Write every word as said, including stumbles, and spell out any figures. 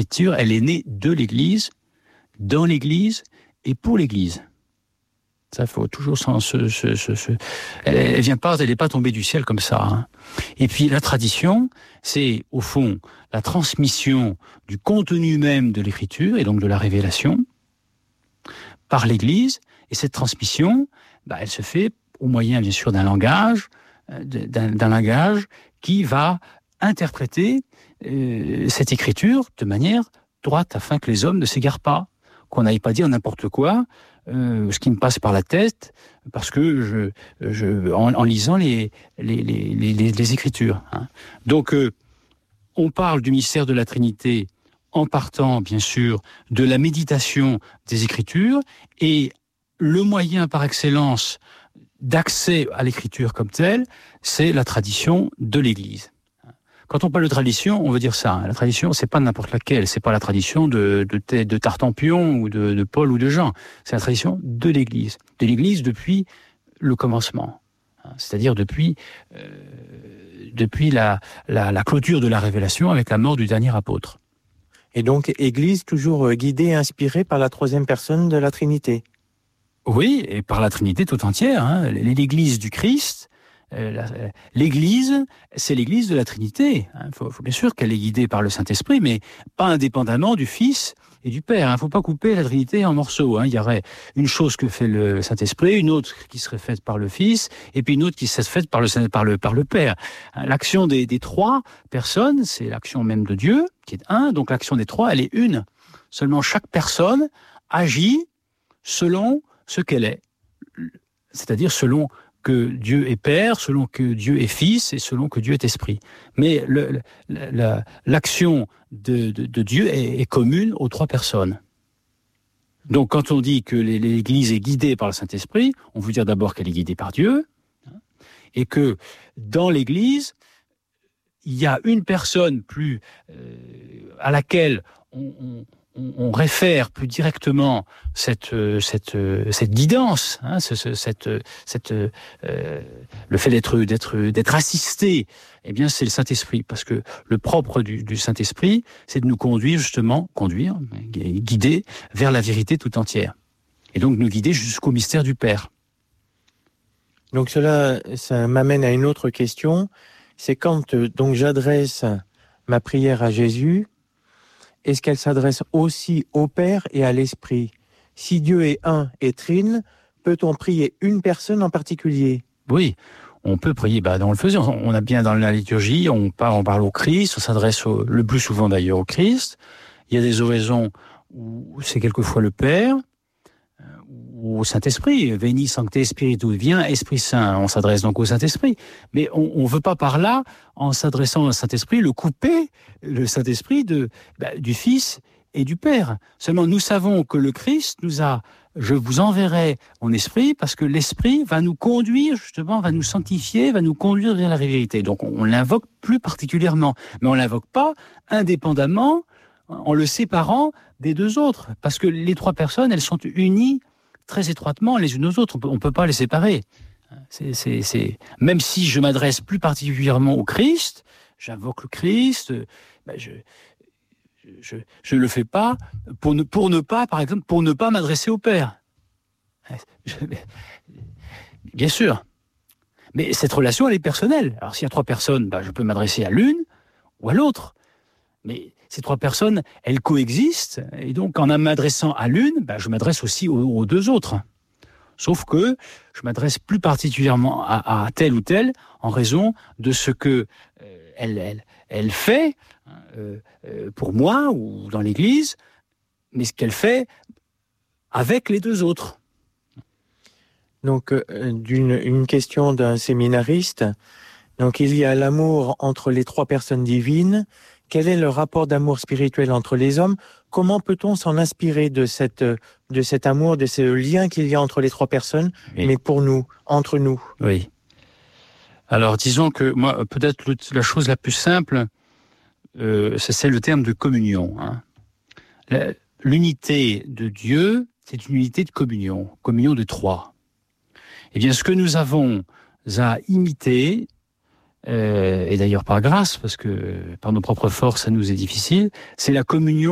l'Écriture, elle est née de l'Église, dans l'Église et pour l'Église. Ça, faut toujours s'en, se, se, se, se, elle, elle vient pas, elle n'est pas tombée du ciel comme ça. Hein. Et puis la tradition, c'est au fond la transmission du contenu même de l'Écriture et donc de la révélation par l'Église. Et cette transmission, bah, elle se fait au moyen, bien sûr, d'un langage, d'un, d'un langage qui va interpréter euh, cette Écriture de manière droite afin que les hommes ne s'égarent pas, qu'on n'aille pas dire n'importe quoi. Euh, ce qui me passe par la tête, parce que je, je en, en lisant les, les, les, les, les Écritures. Hein. Donc, euh, on parle du mystère de la Trinité en partant, bien sûr, de la méditation des Écritures, et le moyen par excellence d'accès à l'Écriture comme telle, c'est la tradition de l'Église. Quand on parle de tradition, on veut dire ça. La tradition, c'est pas n'importe laquelle. C'est pas la tradition de, de, de Tartampion ou de, de Paul ou de Jean. C'est la tradition de l'Église. De l'Église depuis le commencement. C'est-à-dire depuis, euh, depuis la, la, la clôture de la révélation avec la mort du dernier apôtre. Et donc, Église toujours guidée et inspirée par la troisième personne de la Trinité. Oui, et par la Trinité tout entière. Hein. L'Église du Christ, l'Église, c'est l'Église de la Trinité. Il faut, faut bien sûr qu'elle est guidée par le Saint-Esprit, mais pas indépendamment du Fils et du Père. Il ne faut pas couper la Trinité en morceaux. Hein. Il y aurait une chose que fait le Saint-Esprit, une autre qui serait faite par le Fils, et puis une autre qui serait faite par le, par le, par le Père. L'action des, des trois personnes, c'est l'action même de Dieu, qui est un, donc l'action des trois, elle est une. Seulement chaque personne agit selon ce qu'elle est, c'est-à-dire selon que Dieu est Père, selon que Dieu est Fils et selon que Dieu est Esprit. Mais le, la, l'action de, de, de Dieu est, est commune aux trois personnes. Donc quand on dit que l'Église est guidée par le Saint-Esprit, on veut dire d'abord qu'elle est guidée par Dieu, et que dans l'Église, il y a une personne plus euh, à laquelle on, on on réfère plus directement cette cette cette guidance, hein, ce, ce, cette cette euh, le fait d'être d'être d'être assisté, eh bien c'est le Saint-Esprit, parce que le propre du, du Saint-Esprit, c'est de nous conduire justement, conduire, guider vers la vérité tout entière, et donc nous guider jusqu'au mystère du Père. Donc cela, ça m'amène à une autre question, c'est quand donc j'adresse ma prière à Jésus. Est-ce qu'elle s'adresse aussi au Père et à l'Esprit? Si Dieu est un et trine, peut-on prier une personne en particulier? Oui, on peut prier, bah, dans le faisant. On a bien dans la liturgie, on parle, on parle au Christ, on s'adresse au, le plus souvent d'ailleurs au Christ. Il y a des oraisons où c'est quelquefois le Père, ou au Saint-Esprit. Veni Sancte Spiritus, viens Esprit Saint. On s'adresse donc au Saint-Esprit. Mais on ne veut pas par là, en s'adressant au Saint-Esprit, le couper, le Saint-Esprit, de, bah, du Fils et du Père. Seulement, nous savons que le Christ nous a, je vous enverrai mon Esprit, parce que l'Esprit va nous conduire, justement, va nous sanctifier, va nous conduire vers la vérité. Donc, on, on l'invoque plus particulièrement. Mais on l'invoque pas indépendamment, en le séparant des deux autres. Parce que les trois personnes, elles sont unies très étroitement les unes aux autres. On ne peut pas les séparer. C'est, c'est, c'est... Même si je m'adresse plus particulièrement au Christ, j'invoque le Christ, ben je je je le fais pas pour ne pour ne pas, par exemple, pour ne pas m'adresser au Père. Je... Bien sûr. Mais cette relation, elle est personnelle. Alors s'il y a trois personnes, ben, je peux m'adresser à l'une ou à l'autre. Mais ces trois personnes, elles coexistent, et donc en m'adressant à l'une, ben, je m'adresse aussi aux, aux deux autres. Sauf que je m'adresse plus particulièrement à, à telle ou telle en raison de ce que euh, elle, elle, elle fait euh, euh, pour moi ou dans l'Église, mais ce qu'elle fait avec les deux autres. Donc, euh, d'une une question d'un séminariste. Donc, il y a l'amour entre les trois personnes divines. Quel est le rapport d'amour spirituel entre les hommes? Comment peut-on s'en inspirer de cette, de cet amour, de ce lien qu'il y a entre les trois personnes, oui. Mais pour nous, entre nous? Oui. Alors, disons que moi, peut-être le, la chose la plus simple, euh, c'est le terme de communion. Hein. La, l'unité de Dieu, c'est une unité de communion, communion de trois. Eh bien, ce que nous avons à imiter, Euh, et d'ailleurs par grâce, parce que par nos propres forces, ça nous est difficile, c'est la communion